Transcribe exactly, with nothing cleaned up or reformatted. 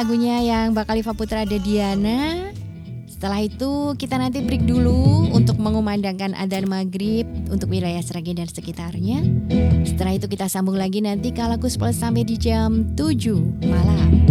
lagunya yang bakal Iva Putra ada Diana. Setelah itu kita nanti break dulu untuk mengumandangkan adzan maghrib untuk wilayah Sragen dan sekitarnya. Setelah itu kita sambung lagi nanti Kalakus Plus sampai di jam tujuh malam.